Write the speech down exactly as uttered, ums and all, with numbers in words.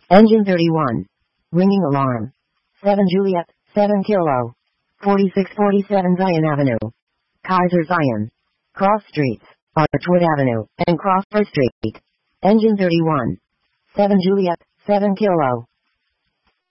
Engine thirty-one. Ringing alarm. seven Juliet, seven Kilo. forty-six forty-seven Zion Avenue. Kaiser Zion. Cross Streets, Archwood Avenue, and Crawford Street. Engine thirty-one. seven Juliet, seven Kilo.